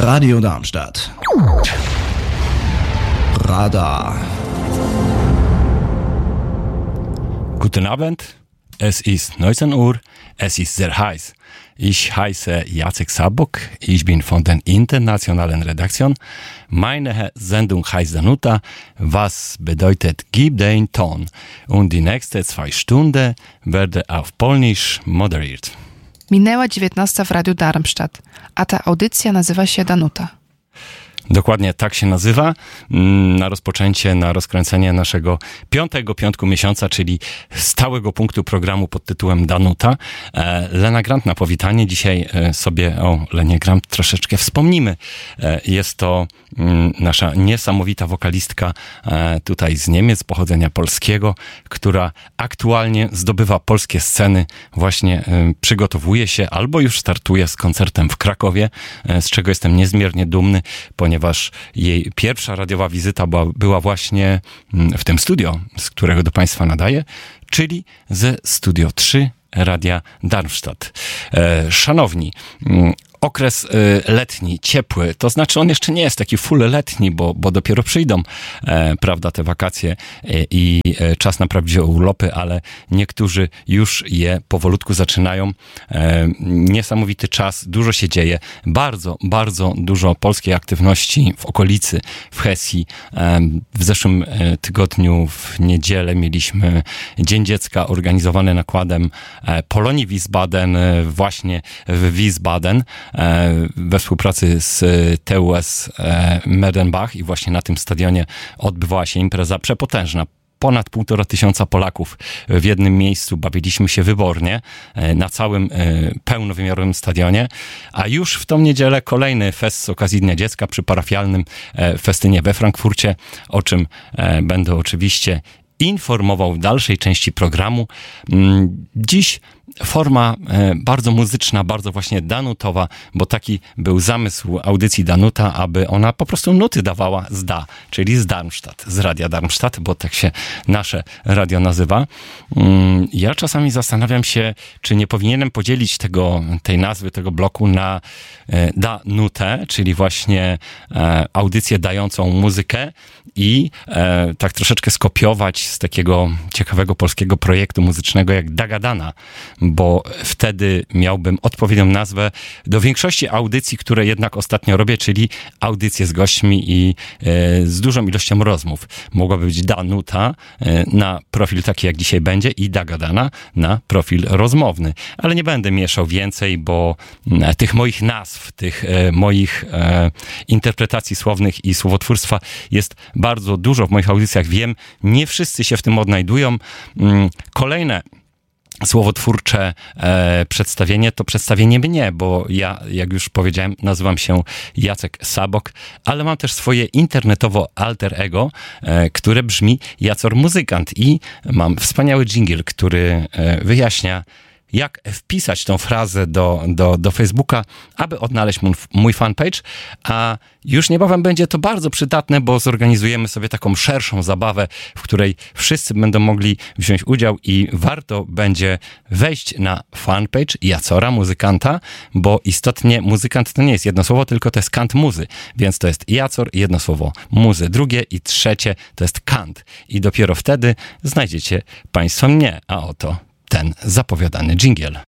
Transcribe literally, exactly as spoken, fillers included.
Radio Darmstadt. Radar. Guten Abend, es ist neunzehn Uhr, es ist sehr heiß. Ich heiße Jacek Sabok, ich bin von der internationalen Redaktion. Meine Sendung heißt Danuta, was bedeutet Gib den Ton. Und die nächste zwei Stunden werde auf Polnisch moderiert. Minęła dziewiętnasta w Radiu Darmstadt, a ta audycja nazywa się Danuta. Dokładnie tak się nazywa, na rozpoczęcie, na rozkręcenie naszego piątego piątku miesiąca, czyli stałego punktu programu pod tytułem Danuta. Lena Grant na powitanie. Dzisiaj sobie o Lenie Grant troszeczkę wspomnimy. Jest to nasza niesamowita wokalistka tutaj z Niemiec, pochodzenia polskiego, która aktualnie zdobywa polskie sceny. Właśnie przygotowuje się albo już startuje z koncertem w Krakowie, z czego jestem niezmiernie dumny, ponieważ ponieważ jej pierwsza radiowa wizyta była, była właśnie w tym studio, z którego do Państwa nadaję, czyli ze Studio trzy Radia Darmstadt. E, szanowni, okres y, letni, ciepły, to znaczy on jeszcze nie jest taki full letni, bo, bo dopiero przyjdą, e, prawda, te wakacje e, i e, czas na prawdziwe urlopy, ale niektórzy już je powolutku zaczynają. E, niesamowity czas, dużo się dzieje, bardzo, bardzo dużo polskiej aktywności w okolicy, w Hesji. E, w zeszłym e, tygodniu, w niedzielę mieliśmy Dzień Dziecka organizowany nakładem e, Polonii Wiesbaden, e, właśnie w Wiesbaden, we współpracy z T U S Merdenbach i właśnie na tym stadionie odbywała się impreza przepotężna. Ponad półtora tysiąca Polaków w jednym miejscu bawiliśmy się wybornie na całym pełnowymiarowym stadionie, a już w tą niedzielę kolejny fest z okazji Dnia Dziecka przy parafialnym festynie we Frankfurcie, o czym będę oczywiście informował w dalszej części programu. Dziś forma bardzo muzyczna, bardzo właśnie danutowa, bo taki był zamysł audycji Danuta, aby ona po prostu nuty dawała z da, czyli z Darmstadt, z Radia Darmstadt, bo tak się nasze radio nazywa. Ja czasami zastanawiam się, czy nie powinienem podzielić tego, tej nazwy, tego bloku na Danutę, czyli właśnie audycję dającą muzykę i tak troszeczkę skopiować z takiego ciekawego polskiego projektu muzycznego jak Dagadana, bo wtedy miałbym odpowiednią nazwę do większości audycji, które jednak ostatnio robię, czyli audycje z gośćmi i e, z dużą ilością rozmów. Mogłaby być Danuta e, na profil taki jak dzisiaj będzie i Dagadana na profil rozmowny. Ale nie będę mieszał więcej, bo e, tych moich nazw, tych e, moich e, interpretacji słownych i słowotwórstwa jest bardzo dużo w moich audycjach. Wiem, nie wszyscy się w tym odnajdują. Mm, kolejne słowotwórcze e, przedstawienie to przedstawienie mnie, bo ja, jak już powiedziałem, nazywam się Jacek Sabok, ale mam też swoje internetowo alter ego, e, które brzmi Jacor Muzykant i mam wspaniały dżingiel, który e, wyjaśnia, jak wpisać tą frazę do, do, do Facebooka, aby odnaleźć mój, mój fanpage, a już niebawem będzie to bardzo przydatne, bo zorganizujemy sobie taką szerszą zabawę, w której wszyscy będą mogli wziąć udział i warto będzie wejść na fanpage Jacora Muzykanta, bo istotnie muzykant to nie jest jedno słowo, tylko to jest kant muzy, więc to jest Jacor, jedno słowo muzy, drugie i trzecie to jest kant i dopiero wtedy znajdziecie Państwo mnie, a oto ten zapowiadany dżingiel.